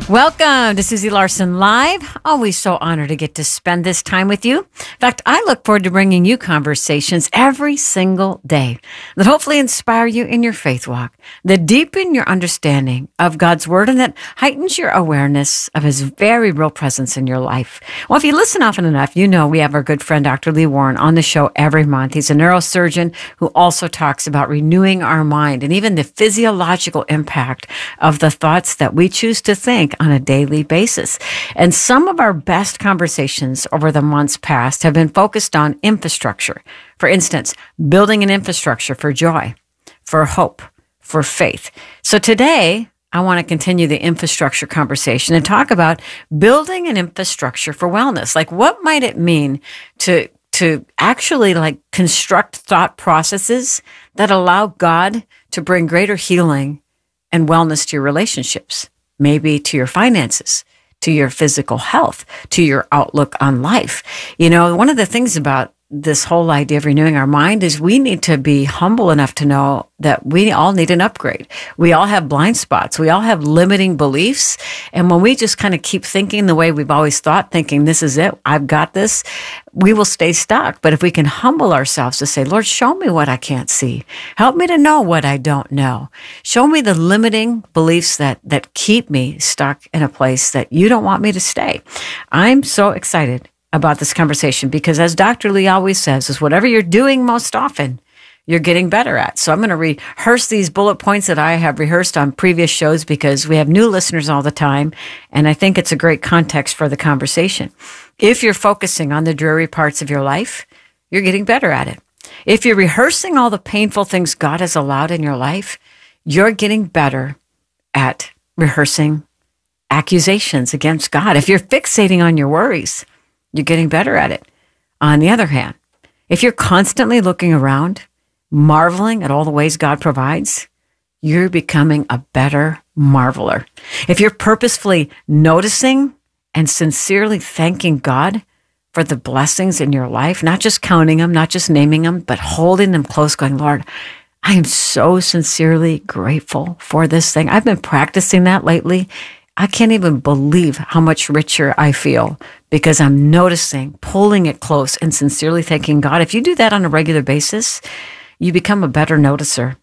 Welcome to Susie Larson Live. Always so honored to get to spend this time with you. In fact, I look forward to bringing you conversations every single day that hopefully inspire you in your faith walk, that deepen your understanding of God's Word, and that heightens your awareness of His very real presence in your life. Well, if you listen often enough, you know we have our good friend Dr. Lee Warren on the show every month. He's a neurosurgeon who also talks about renewing our mind and even the physiological impact of the thoughts that we choose to think on a daily basis. And some of our best conversations over the months past have been focused on infrastructure. For instance, building an infrastructure for joy, for hope, for faith. So today, I want to continue the infrastructure conversation and talk about building an infrastructure for wellness. Like, what might it mean to actually construct thought processes that allow God to bring greater healing and wellness to your relationships, maybe to your finances, to your physical health, to your outlook on life. You know, one of the things about this whole idea of renewing our mind is we need to be humble enough to know that we all need an upgrade. We all have blind spots. We all have limiting beliefs. And when we just kind of keep thinking the way we've always thought, thinking this is it, I've got this, we will stay stuck. But if we can humble ourselves to say, Lord, show me what I can't see. Help me to know what I don't know. Show me the limiting beliefs that keep me stuck in a place that you don't want me to stay. I'm so excited about this conversation because, as Dr. Lee always says, is whatever you're doing most often, you're getting better at. So I'm going to rehearse these bullet points that I have rehearsed on previous shows because we have new listeners all the time, and I think it's a great context for the conversation. If you're focusing on the dreary parts of your life, you're getting better at it. If you're rehearsing all the painful things God has allowed in your life, you're getting better at rehearsing accusations against God. If you're fixating on your worries, you're getting better at it. On the other hand, if you're constantly looking around, marveling at all the ways God provides, you're becoming a better marveler. If you're purposefully noticing and sincerely thanking God for the blessings in your life, not just counting them, not just naming them, but holding them close, going, Lord, I am so sincerely grateful for this thing. I've been practicing that lately. I can't even believe how much richer I feel because I'm noticing, pulling it close, and sincerely thanking God. If you do that on a regular basis, you become a better noticer.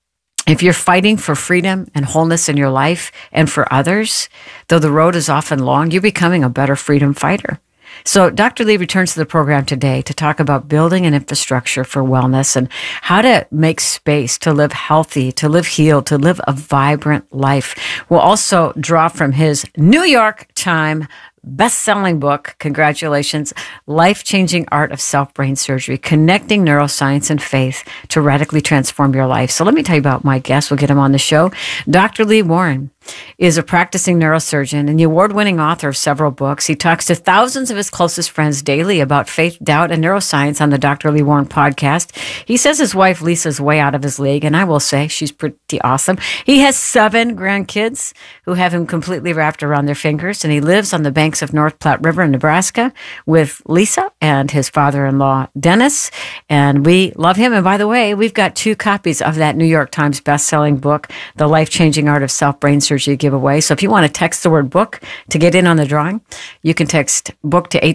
If you're fighting for freedom and wholeness in your life and for others, though the road is often long, you're becoming a better freedom fighter. So Dr. Lee returns to the program today to talk about building an infrastructure for wellness and how to make space to live healthy, to live healed, to live a vibrant life. We'll also draw from his New York Times best-selling book, congratulations, Life-Changing Art of Self-Brain Surgery, Connecting Neuroscience and Faith to Radically Transform Your Life. So let me tell you about my guest. We'll get him on the show. Dr. Lee Warren is a practicing neurosurgeon and the award-winning author of several books. He talks to thousands of his closest friends daily about faith, doubt, and neuroscience on the Dr. Lee Warren podcast. He says his wife, Lisa's way out of his league, and I will say she's pretty awesome. He has 7 grandkids who have him completely wrapped around their fingers, and he lives on the banks of North Platte River in Nebraska with Lisa and his father-in-law, Dennis, and we love him. And by the way, we've got 2 copies of that New York Times best-selling book, The Life-Changing Art of Self-Brain Surgery giveaway. So if you want to text the word book to get in on the drawing, you can text book to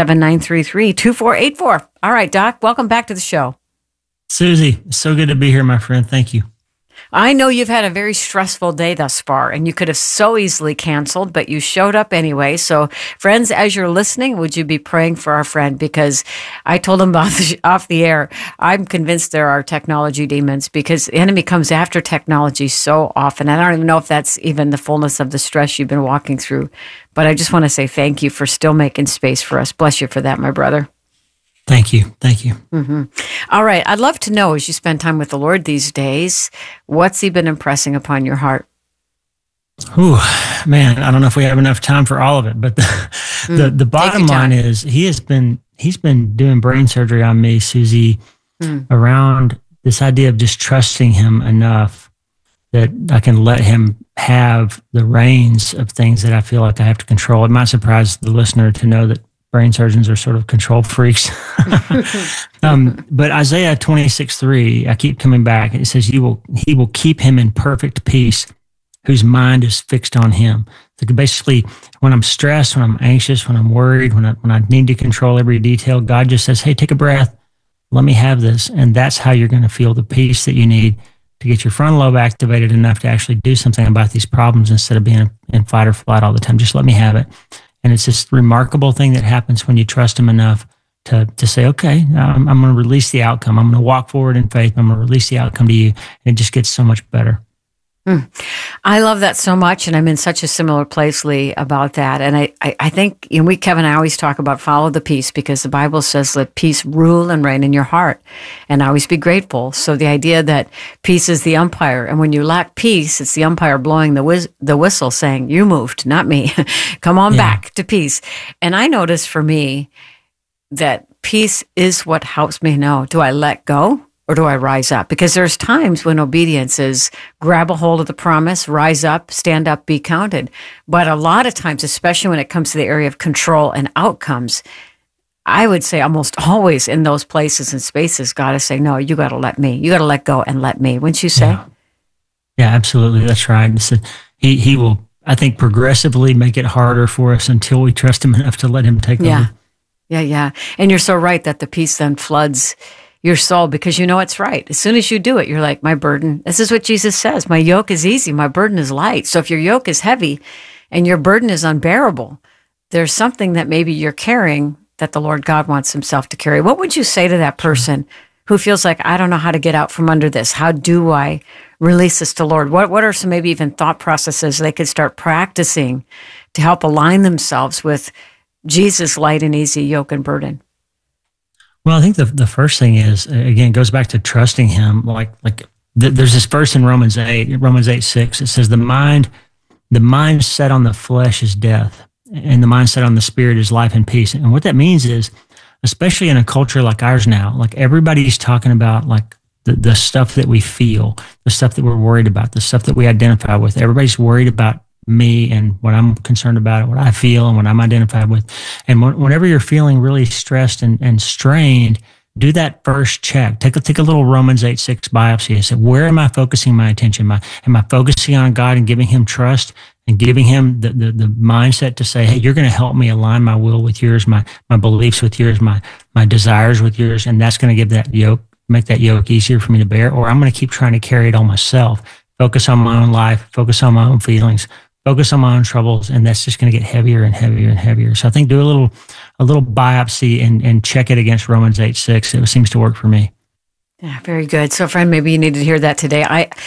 877-933-2484. All right, Doc, welcome back to the show. Susie, so good to be here, my friend. Thank you. I know you've had a very stressful day thus far, and you could have so easily canceled, but you showed up anyway. So, friends, as you're listening, would you be praying for our friend? Because I told him off the air, I'm convinced there are technology demons because the enemy comes after technology so often. I don't even know if that's even the fullness of the stress you've been walking through. But I just want to say thank you for still making space for us. Bless you for that, my brother. Thank you. Thank you. Mm-hmm. All right. I'd love to know, as you spend time with the Lord these days, what's He been impressing upon your heart? Ooh, man, I don't know if we have enough time for all of it, but the bottom line is he's been doing brain surgery on me, Susie, around this idea of just trusting Him enough that I can let Him have the reins of things that I feel like I have to control. It might surprise the listener to know that brain surgeons are sort of control freaks. But Isaiah 26:3, I keep coming back. It says, He will keep him in perfect peace, whose mind is fixed on him. So basically, when I'm stressed, when I'm anxious, when I'm worried, when I need to control every detail, God just says, hey, take a breath. Let me have this. And that's how you're going to feel the peace that you need to get your frontal lobe activated enough to actually do something about these problems instead of being in fight or flight all the time. Just let me have it. And it's this remarkable thing that happens when you trust him enough to say, okay, I'm going to release the outcome. I'm going to walk forward in faith. I'm going to release the outcome to you. And it just gets so much better. I love that so much, and I'm in such a similar place, Lee, about that. And I think, Kevin and I always talk about follow the peace, because the Bible says let peace rule and reign in your heart, and always be grateful. So the idea that peace is the umpire, and when you lack peace, it's the umpire blowing the whistle saying, you moved, not me. Come on back to peace. And I notice for me that peace is what helps me know, do I let go? Or do I rise up? Because there's times when obedience is grab a hold of the promise, rise up, stand up, be counted. But a lot of times, especially when it comes to the area of control and outcomes, I would say almost always in those places and spaces, God is saying, no, you got to let me. You got to let go and let me. Wouldn't you say? Yeah, absolutely. That's right. He will, I think, progressively make it harder for us until we trust him enough to let him take over. Yeah. And you're so right that the peace then floods your soul, because you know it's right. As soon as you do it, you're like, my burden, this is what Jesus says, my yoke is easy, my burden is light. So if your yoke is heavy and your burden is unbearable, there's something that maybe you're carrying that the Lord God wants himself to carry. What would you say to that person who feels like, I don't know how to get out from under this? How do I release this to Lord? What are some maybe even thought processes they could start practicing to help align themselves with Jesus' light and easy yoke and burden? Well, I think the first thing is, again, it goes back to trusting him. There's this verse in Romans 8:6. It says, the mind set on the flesh is death, and the mind set on the spirit is life and peace. And what that means is, especially in a culture like ours now, like everybody's talking about like the stuff that we feel, the stuff that we're worried about, the stuff that we identify with. Everybody's worried about me and what I'm concerned about, what I feel and what I'm identified with. And whenever you're feeling really stressed and strained, do that first check. Take a little Romans 8:6 biopsy and say, where am I focusing my attention? Am I focusing on God and giving him trust and giving him the mindset to say, hey, you're going to help me align my will with yours, my beliefs with yours, my desires with yours. And that's going to make that yoke easier for me to bear. Or I'm going to keep trying to carry it all myself, focus on my own life, focus on my own feelings, focus on my own troubles, and that's just going to get heavier and heavier and heavier. So I think do a little biopsy and check it against Romans 8:6. It seems to work for me. Yeah, very good. So, friend, maybe you need to hear that today.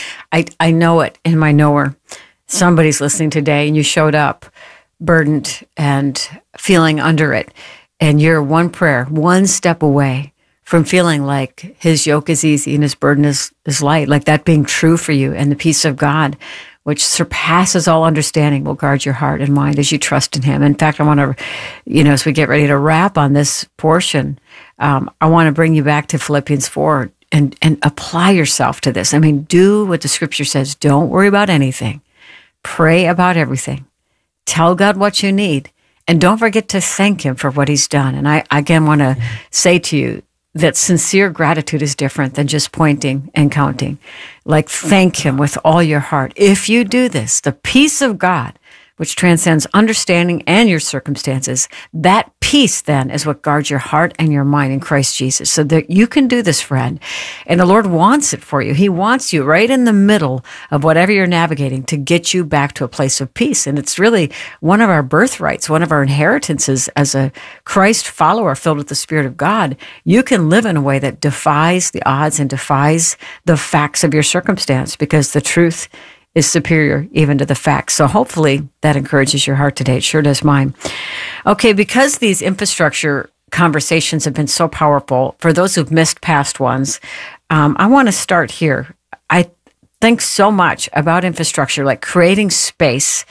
I know it in my knower. Somebody's listening today, and you showed up burdened and feeling under it, and you're one prayer, one step away from feeling like his yoke is easy and his burden is light, like that being true for you, and the peace of God, which surpasses all understanding, will guard your heart and mind as you trust in him. In fact, I want to, as we get ready to wrap on this portion, I want to bring you back to Philippians 4 and apply yourself to this. I mean, do what the scripture says. Don't worry about anything. Pray about everything. Tell God what you need. And don't forget to thank him for what he's done. And I, again, want to say to you, that sincere gratitude is different than just pointing and counting. Like, thank him with all your heart. If you do this, the peace of God, which transcends understanding and your circumstances, that peace then is what guards your heart and your mind in Christ Jesus. So that you can do this, friend. And the Lord wants it for you. He wants you right in the middle of whatever you're navigating to get you back to a place of peace. And it's really one of our birthrights, one of our inheritances as a Christ follower filled with the Spirit of God. You can live in a way that defies the odds and defies the facts of your circumstance, because the truth is superior even to the facts. So hopefully that encourages your heart today. It sure does mine. Okay, because these infrastructure conversations have been so powerful, for those who've missed past ones, I want to start here. I think so much about infrastructure, like creating space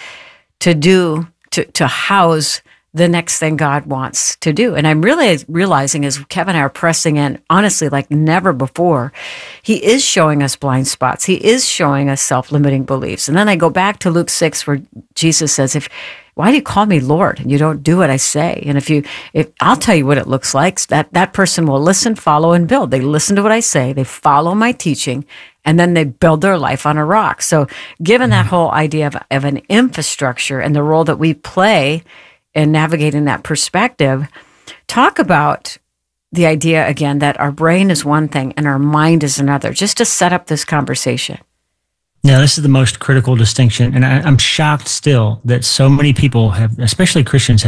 to house the next thing God wants to do. And I'm really realizing, as Kevin and I are pressing in, honestly, like never before, he is showing us blind spots. He is showing us self-limiting beliefs. And then I go back to Luke 6, where Jesus says, why do you call me Lord and you don't do what I say? And if I'll tell you what it looks like, that person will listen, follow, and build. They listen to what I say, they follow my teaching, and then they build their life on a rock. So given that whole idea of an infrastructure and the role that we play in navigating that perspective, talk about the idea again that our brain is one thing and our mind is another, just to set up this conversation. Now, this is the most critical distinction, and I'm shocked still that so many people have, especially Christians,